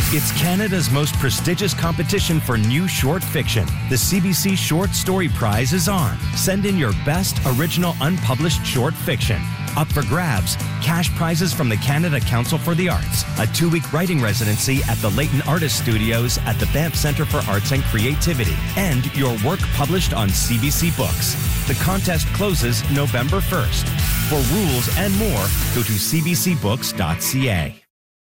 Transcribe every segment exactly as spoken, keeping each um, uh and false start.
It's Canada's most prestigious competition for new short fiction. The C B C Short Story Prize is on. Send in your best original unpublished short fiction. Up for grabs, cash prizes from the Canada Council for the Arts, a two-week writing residency at the Leighton Artist Studios at the Banff Centre for Arts and Creativity, and your work published on C B C Books. The contest closes November first. For rules and more, go to c b c books dot c a.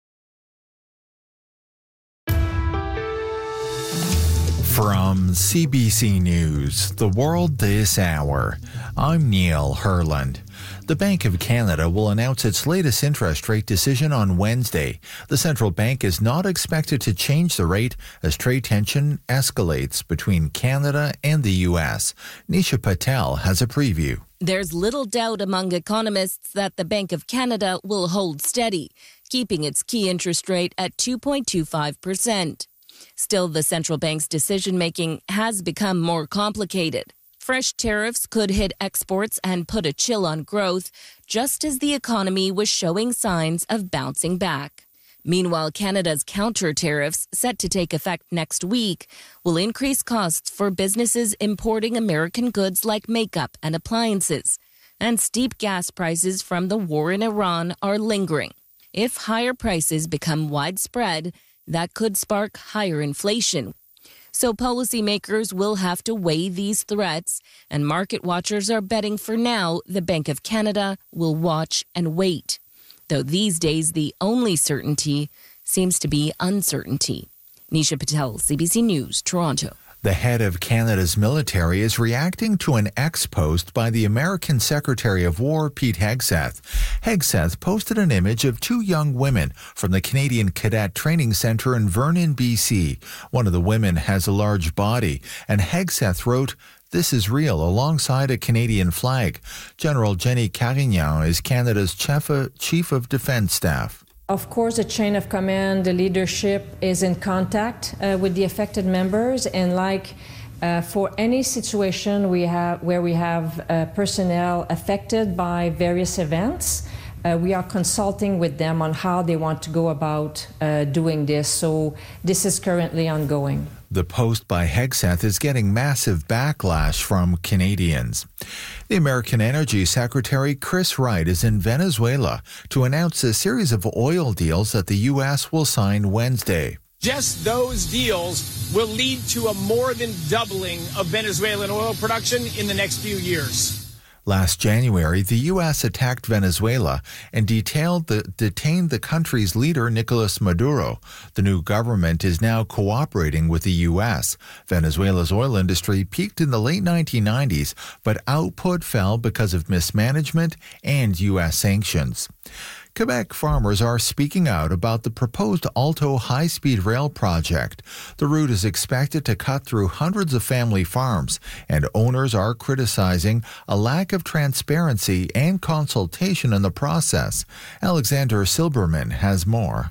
From C B C News, The World This Hour, I'm Neil Herland. The Bank of Canada will announce its latest interest rate decision on Wednesday. The central bank is not expected to change the rate as trade tension escalates between Canada and the U S. Nisha Patel has a preview. There's little doubt among economists that the Bank of Canada will hold steady, keeping its key interest rate at two point two five percent. Still, the central bank's decision-making has become more complicated. Fresh tariffs could hit exports and put a chill on growth, just as the economy was showing signs of bouncing back. Meanwhile, Canada's counter tariffs, set to take effect next week, will increase costs for businesses importing American goods like makeup and appliances. And steep gas prices from the war in Iran are lingering. If higher prices become widespread, that could spark higher inflation. So policymakers will have to weigh these threats, and market watchers are betting for now the Bank of Canada will watch and wait. Though these days the only certainty seems to be uncertainty. Nisha Patel, C B C News, Toronto. The head of Canada's military is reacting to an ex-post by the American Secretary of War, Pete Hegseth. Hegseth posted an image of two young women from the Canadian Cadet Training Centre in Vernon, B C. One of the women has a large body, and Hegseth wrote, "This is real," alongside a Canadian flag. General Jenny Carignan is Canada's Chief of Defence Staff. Of course, the chain of command, the leadership is in contact uh, with the affected members, and like uh, for any situation we have where we have uh, personnel affected by various events, uh, we are consulting with them on how they want to go about uh, doing this. So this is currently ongoing. The post by Hegseth is getting massive backlash from Canadians. The American Energy Secretary Chris Wright is in Venezuela to announce a series of oil deals that the U S will sign Wednesday. Just those deals will lead to a more than doubling of Venezuelan oil production in the next few years. Last January, the U S attacked Venezuela and detailed the, detained the country's leader, Nicolas Maduro. The new government is now cooperating with the U S. Venezuela's oil industry peaked in the late nineteen nineties, but output fell because of mismanagement and U S sanctions. Quebec farmers are speaking out about the proposed Alto high-speed rail project. The route is expected to cut through hundreds of family farms, and owners are criticizing a lack of transparency and consultation in the process. Alexander Silberman has more.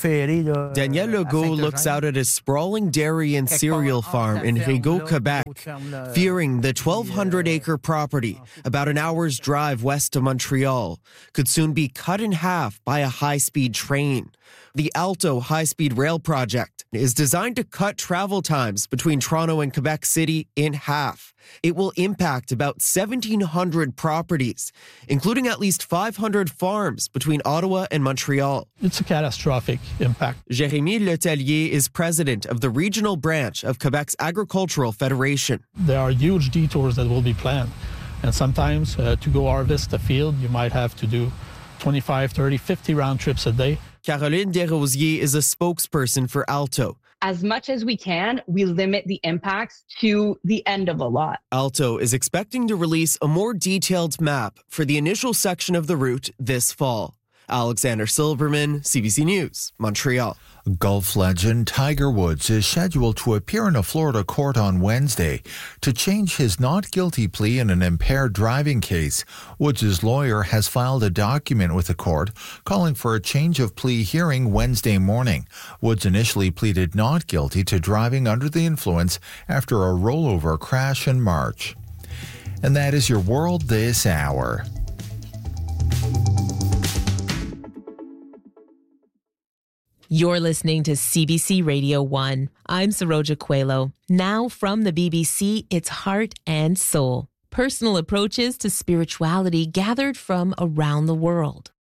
Daniel Legault looks out at a sprawling dairy and cereal farm in Rigaud, Quebec, fearing the twelve hundred acre property, about an hour's drive west of Montreal, could soon be cut in half by a high-speed train. The Alto high-speed rail project is designed to cut travel times between Toronto and Quebec City in half. It will impact about seventeen hundred properties, including at least five hundred farms between Ottawa and Montreal. It's a catastrophic impact. Jérémy Letellier is president of the regional branch of Quebec's Agricultural Federation. There are huge detours that will be planned, and sometimes uh, to go harvest a field, you might have to do twenty-five, thirty, fifty round trips a day. Caroline Desrosiers is a spokesperson for Alto. As much as we can, we limit the impacts to the end of a lot. Alto is expecting to release a more detailed map for the initial section of the route this fall. Alexander Silberman, C B C News, Montreal. Golf legend Tiger Woods is scheduled to appear in a Florida court on Wednesday to change his not guilty plea in an impaired driving case. Woods' lawyer has filed a document with the court calling for a change of plea hearing Wednesday morning. Woods initially pleaded not guilty to driving under the influence after a rollover crash in March. And that is your World This Hour. You're listening to C B C Radio one. I'm Saroja Coelho. Now from the B B C, it's Heart and Soul. Personal approaches to spirituality gathered from around the world.